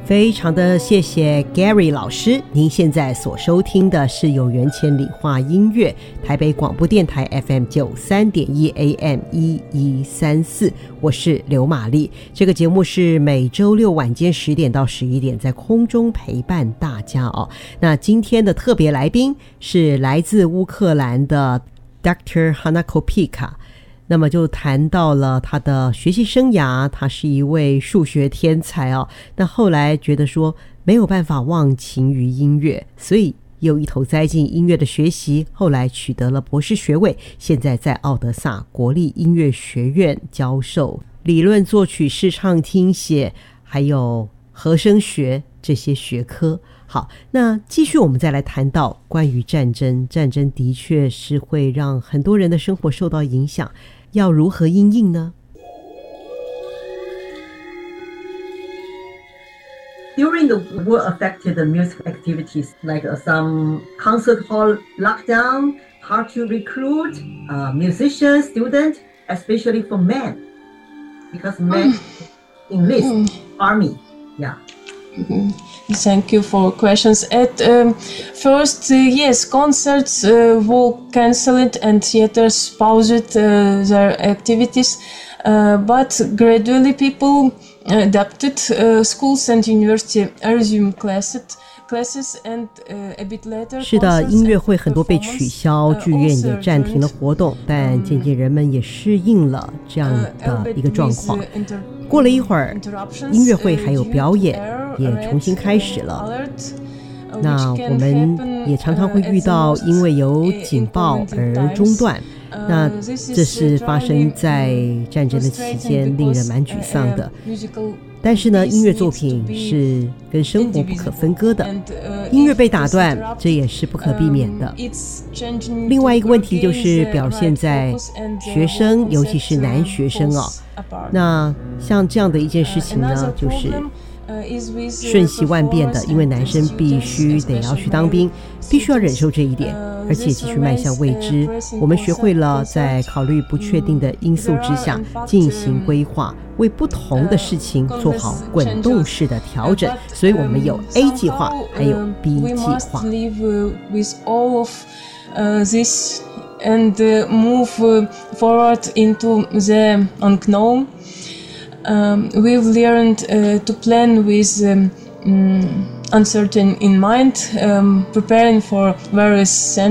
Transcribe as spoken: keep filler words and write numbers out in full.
非常的谢谢 Gary 老师，您现在所收听的是有缘千里话音乐，台北广播电台 F M 九十三点一 A M 一一三四，我是刘玛丽。这个节目是每周六晚间十点到十一点在空中陪伴大家哦。那今天的特别来宾是来自乌克兰的 Doctor Hanako Pika，那么就谈到了他的学习生涯，他是一位数学天才哦。那后来觉得说没有办法忘情于音乐，所以又一头栽进音乐的学习，后来取得了博士学位，现在在奥德萨国立音乐学院教授理论作曲、视唱听写还有和声学这些学科。好，那继续我们再来谈到关于战争，战争的确是会让很多人的生活受到影响，要如何因应呢？ During the war-affected music activities, like uh, some concert hall lockdown, hard to recruit uh, musicians, students, especially for men, because men enlist mm. army. Yeah. Mm-hmm. Thank you for questions. At um, first, uh, yes, concerts uh, were cancelled and theaters paused uh, their activities, uh, but gradually people adapted. Uh, schools and university resumed classes. Classes and, uh, a bit later, 是的，音乐会很多被取消，剧院也暂停了活动，但渐渐人们也适应了这样的一个状况。过了一会儿，音乐会还有表演也重新开始了。那我们也常常会遇到因为有警报而中断，那这是发生在战争的期间，令人蛮沮丧的。但是呢，音乐作品是跟生活不可分割的，音乐被打断，这也是不可避免的。另外一个问题就是表现在学生，尤其是男学生哦。那像这样的一件事情呢，就是瞬息万变的，因为男生必须得要去当兵，必须要忍受这一点，而且继续迈向未知。我们学会了在考虑不确定的因素之下进行规划，为不同的事情做好滚动式的调整，所以我们有 A 计划还有 B 计划。 And uh, move uh, forward into the unknown. Um, we've learned uh, to plan with um, um, uncertain in mind, um, preparing for various